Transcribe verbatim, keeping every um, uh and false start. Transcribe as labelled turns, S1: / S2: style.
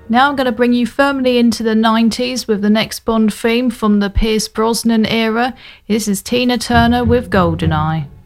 S1: Now I'm going to bring you firmly into the nineties with the next Bond theme from the Pierce Brosnan era. This is Tina Turner with GoldenEye.